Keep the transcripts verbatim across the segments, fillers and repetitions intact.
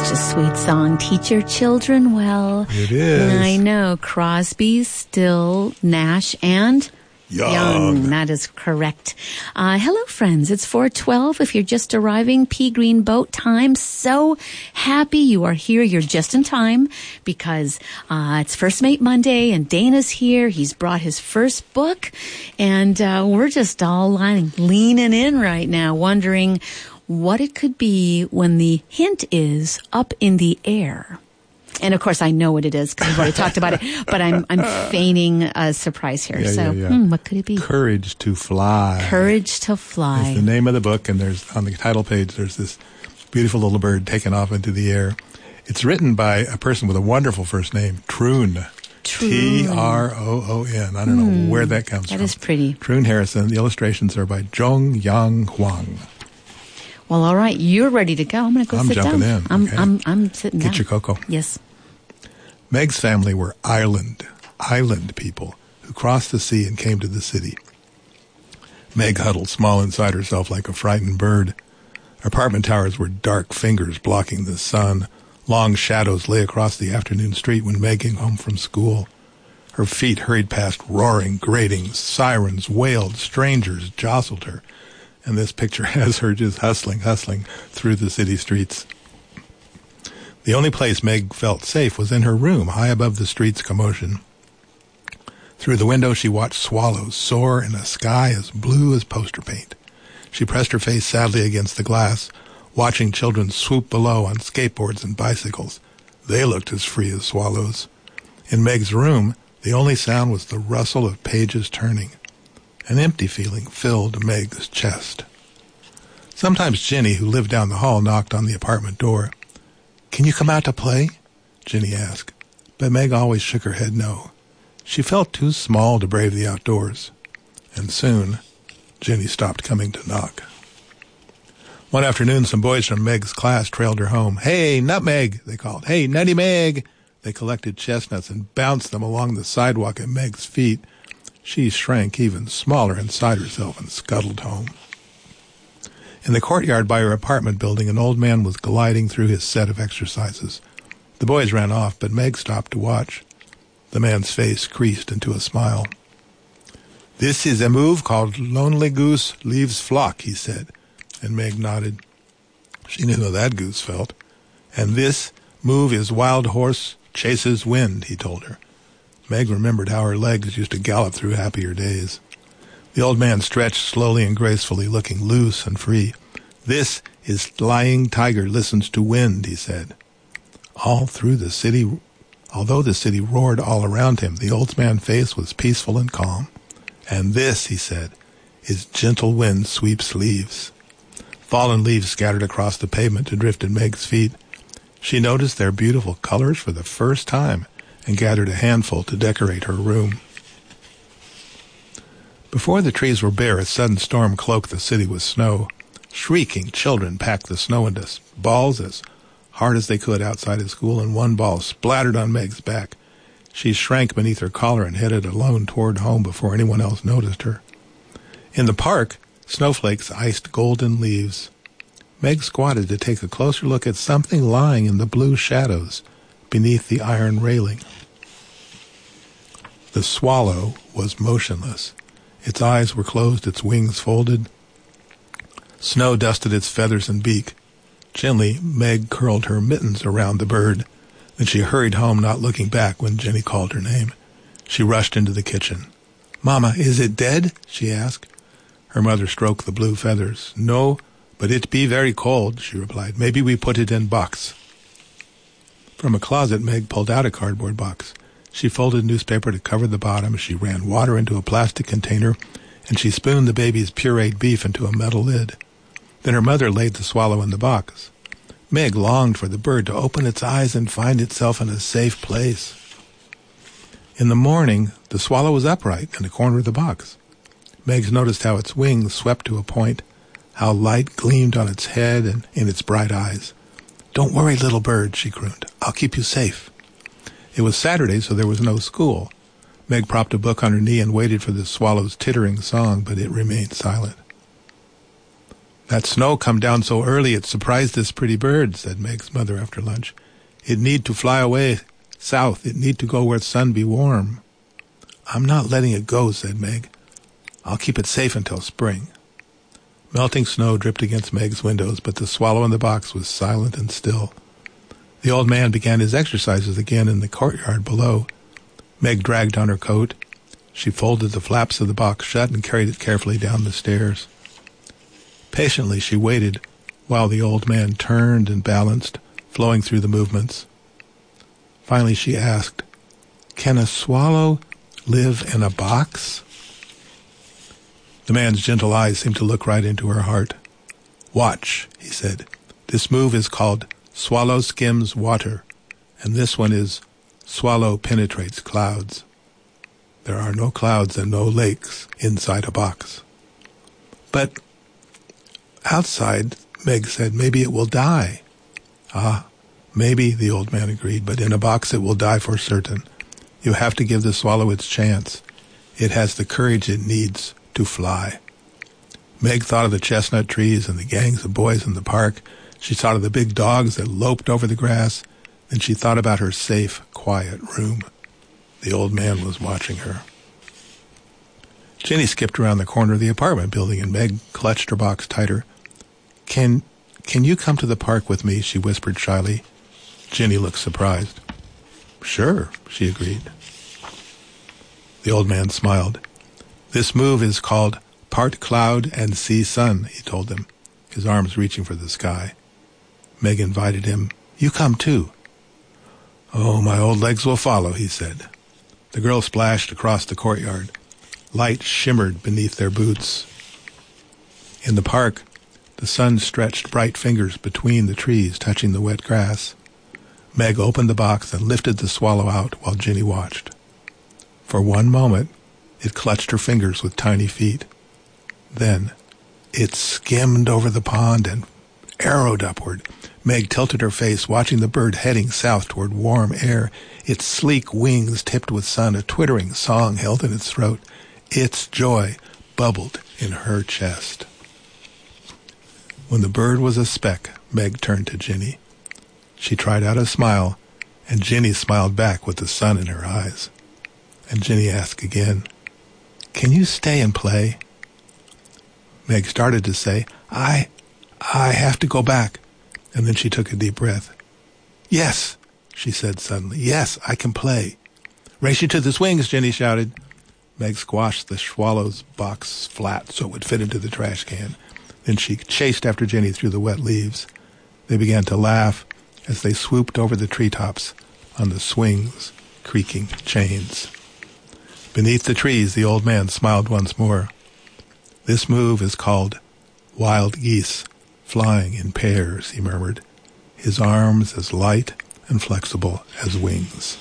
Such a sweet song. Teach your children well. It is. I know. Crosby, Still, Nash, and Young. Young. That is correct. Uh, hello, friends. It's four twelve. If you're just arriving, Pea Green Boat time. So happy you are here. You're just in time because uh, it's First Mate Monday, and Dana's here. He's brought his first book, and uh, we're just all lying, leaning in right now, wondering what it could be when the hint is up in the air. And of course, I know what it is because we've already talked about it, but I'm I'm feigning a surprise here. Yeah, so, yeah, yeah. Hmm, what could it be? Courage to Fly. Courage to Fly. It's the name of the book, and there's on the title page, there's this beautiful little bird taken off into the air. It's written by a person with a wonderful first name, Troon. Troon. T R O O N. I don't Hmm. know where that comes That from. is pretty. Troon Harrison. The illustrations are by Zhong Yang Huang. Well, all right. You're ready to go. I'm going to go I'm sit jumping down. in, I'm, okay. I'm, I'm sitting Get down. your cocoa. Yes. Meg's family were island, island people who crossed the sea and came to the city. Meg huddled small inside herself like a frightened bird. Apartment towers were dark fingers blocking the sun. Long shadows lay across the afternoon street when Meg came home from school. Her feet hurried past roaring gratings. Sirens wailed. Strangers jostled her. And this picture has her just hustling, hustling through the city streets. The only place Meg felt safe was in her room, high above the street's commotion. Through the window, she watched swallows soar in a sky as blue as poster paint. She pressed her face sadly against the glass, watching children swoop below on skateboards and bicycles. They looked as free as swallows. In Meg's room, the only sound was the rustle of pages turning. An empty feeling filled Meg's chest. Sometimes Jenny, who lived down the hall, knocked on the apartment door. "Can you come out to play?" Jenny asked, but Meg always shook her head no. She felt too small to brave the outdoors. And soon, Jenny stopped coming to knock. One afternoon, some boys from Meg's class trailed her home. "Hey, Nutmeg," they called. "Hey, Nutty Meg." They collected chestnuts and bounced them along the sidewalk at Meg's feet. She shrank even smaller inside herself and scuttled home. In the courtyard by her apartment building, an old man was gliding through his set of exercises. The boys ran off, but Meg stopped to watch. The man's face creased into a smile. "This is a move called Lonely Goose Leaves Flock," he said, and Meg nodded. She knew how that goose felt. "And this move is Wild Horse Chases Wind," he told her. Meg remembered how her legs used to gallop through happier days. The old man stretched slowly and gracefully, looking loose and free. "This is Lying Tiger Listens to Wind," he said. All through the city, although the city roared all around him, the old man's face was peaceful and calm. "And this," he said, "is Gentle Wind Sweeps Leaves." Fallen leaves scattered across the pavement to drift at Meg's feet. She noticed their beautiful colors for the first time and gathered a handful to decorate her room. Before the trees were bare, a sudden storm cloaked the city with snow. Shrieking children packed the snow into balls as hard as they could outside of school, and one ball splattered on Meg's back. She shrank beneath her collar and headed alone toward home before anyone else noticed her. In the park, snowflakes iced golden leaves. Meg squatted to take a closer look at something lying in the blue shadows beneath the iron railing. The swallow was motionless. Its eyes were closed, its wings folded. Snow dusted its feathers and beak. Gently, Meg curled her mittens around the bird. Then she hurried home, not looking back when Jenny called her name. She rushed into the kitchen. "Mama, is it dead?" she asked. Her mother stroked the blue feathers. "No, but it be very cold," she replied. "Maybe we put it in box." From a closet, Meg pulled out a cardboard box. She folded newspaper to cover the bottom. She ran water into a plastic container, and she spooned the baby's pureed beef into a metal lid. Then her mother laid the swallow in the box. Meg longed for the bird to open its eyes and find itself in a safe place. In the morning, the swallow was upright in the corner of the box. Meg noticed how its wings swept to a point, how light gleamed on its head and in its bright eyes. "Don't worry, little bird," she crooned. "I'll keep you safe." It was Saturday, so there was no school. Meg propped a book on her knee and waited for the swallow's tittering song, but it remained silent. That snow come down so early it surprised this pretty bird, said Meg's mother after lunch. It need to fly away south. It need to go where the sun be warm. I'm not letting it go, said Meg. I'll keep it safe until spring. Melting snow dripped against Meg's windows, but the swallow in the box was silent and still. The old man began his exercises again in the courtyard below. Meg dragged on her coat. She folded the flaps of the box shut and carried it carefully down the stairs. Patiently she waited while the old man turned and balanced, flowing through the movements. Finally she asked, "Can a swallow live in a box?" The man's gentle eyes seemed to look right into her heart. "Watch," he said. "This move is called Swallow Skims Water, and this one is Swallow Penetrates Clouds. There are no clouds and no lakes inside a box." "But outside," Meg said, "maybe it will die." "Ah, maybe," the old man agreed, "but in a box it will die for certain. You have to give the swallow its chance. It has the courage it needs to fly." Meg thought of the chestnut trees and the gangs of boys in the park. She thought of the big dogs that loped over the grass. Then she thought about her safe, quiet room. The old man was watching her. Jenny skipped around the corner of the apartment building, and Meg clutched her box tighter. Can can you come to the park with me?" she whispered shyly. Jenny looked surprised. "Sure," she agreed. The old man smiled. "This move is called Part Cloud and See Sun," he told them, his arms reaching for the sky. Meg invited him. "You come too." "Oh, my old legs will follow," he said. The girls splashed across the courtyard. Light shimmered beneath their boots. In the park, the sun stretched bright fingers between the trees, touching the wet grass. Meg opened the box and lifted the swallow out while Jenny watched. For one moment, it clutched her fingers with tiny feet. Then, it skimmed over the pond and arrowed upward. Meg tilted her face, watching the bird heading south toward warm air, its sleek wings tipped with sun, a twittering song held in its throat. Its joy bubbled in her chest. When the bird was a speck, Meg turned to Jenny. She tried out a smile, and Jenny smiled back with the sun in her eyes. And Jenny asked again, "Can you stay and play?" Meg started to say, I, I have to go back. And then she took a deep breath. "Yes," she said suddenly. "Yes, I can play." "Race you to the swings," Jenny shouted. Meg squashed the swallow's box flat so it would fit into the trash can. Then she chased after Jenny through the wet leaves. They began to laugh as they swooped over the treetops on the swings, creaking chains. Beneath the trees, the old man smiled once more. "This move is called Wild Geese Flying in Pairs," he murmured, his arms as light and flexible as wings.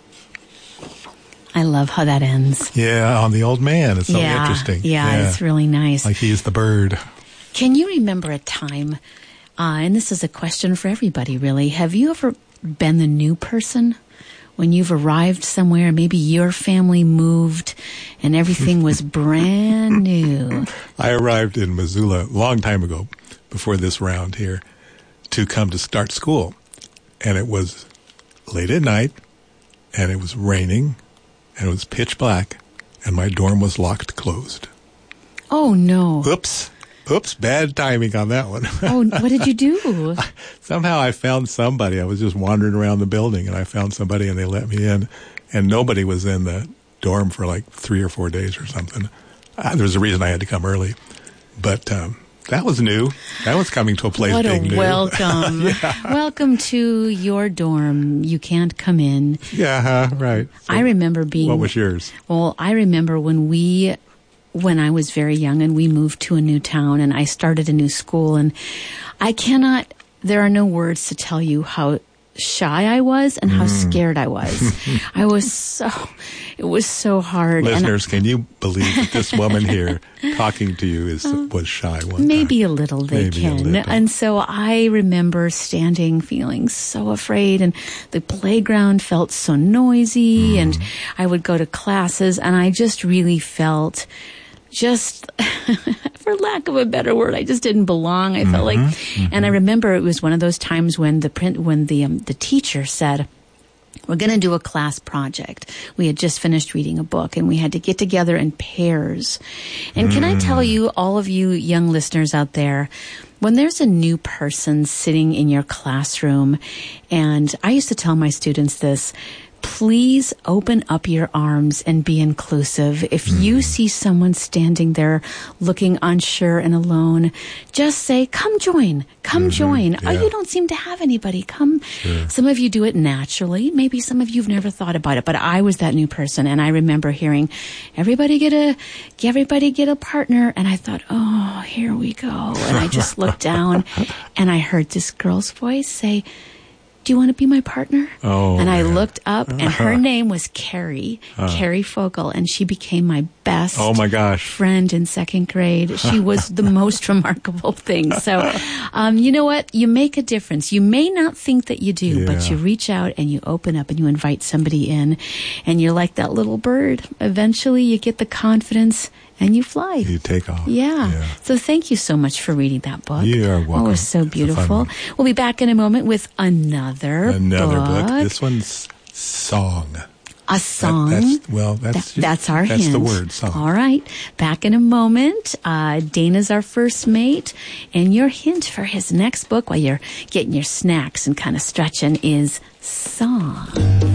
I love how that ends. Yeah, on the old man. It's so yeah, interesting. Yeah, yeah, it's really nice. Like he's the bird. Can you remember a time, uh, and this is a question for everybody really, have you ever been the new person? When you've arrived somewhere, maybe your family moved and everything was brand new. I arrived in Missoula a long time ago, before this round here, to come to start school. And it was late at night, and it was raining, and it was pitch black, and my dorm was locked closed. Oh, no. Oops. Oops, bad timing on that one. Oh, what did you do? Somehow I found somebody. I was just wandering around the building, and I found somebody, and they let me in. And nobody was in the dorm for like three or four days or something. Uh, there was a reason I had to come early. But um, that was new. That was coming to a place what being new. What a welcome. Yeah. Welcome to your dorm. You can't come in. Yeah, right. So I remember being... What was yours? Well, I remember when we... when I was very young and we moved to a new town and I started a new school, and I cannot, there are no words to tell you how shy I was and how mm. scared I was. I was so, it was so hard. Listeners, and, can you believe that this woman here talking to you is uh, was shy one Maybe time? a little they maybe can. Little. And so I remember standing feeling so afraid, and the playground felt so noisy mm. and I would go to classes and I just really felt just, for lack of a better word, I just didn't belong. I mm-hmm, felt like, mm-hmm. and I remember it was one of those times when the print, when the um, the teacher said, we're going to do a class project. We had just finished reading a book and we had to get together in pairs. And mm. can I tell you, all of you young listeners out there, when there's a new person sitting in your classroom, and I used to tell my students this, please open up your arms and be inclusive. If mm. you see someone standing there looking unsure and alone, just say, come join, come mm-hmm. join. Yeah. Oh, you don't seem to have anybody. Come. Sure. Some of you do it naturally. Maybe some of you have never thought about it, but I was that new person. And I remember hearing, everybody get a, everybody get a partner. And I thought, oh, here we go. And I just looked down and I heard this girl's voice say, do you want to be my partner? Oh, and I man. looked up, and her name was Carrie, uh. Carrie Fogel, and she became my best oh my gosh. friend in second grade. She was the most remarkable thing. So, um, you know what? You make a difference. You may not think that you do, yeah. but you reach out and you open up and you invite somebody in, and you're like that little bird. Eventually, you get the confidence and you fly. You take off. Yeah. yeah. So thank you so much for reading that book. You are welcome. Oh, it was so beautiful. We'll be back in a moment with another, another book. book. This one's song. A song. That, that's, well, that's that, just, that's our that's hint. the word, song. All right. Back in a moment. Uh, Dana's our first mate, and your hint for his next book while you're getting your snacks and kind of stretching is song.